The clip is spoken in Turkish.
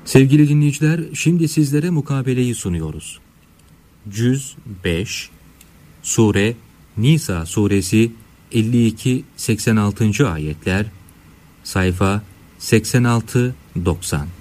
Sevgili dinleyiciler, şimdi sizlere mukabeleyi sunuyoruz. Cüz 5, Sure Nisa suresi 52-86. ayetler, sayfa 86-90.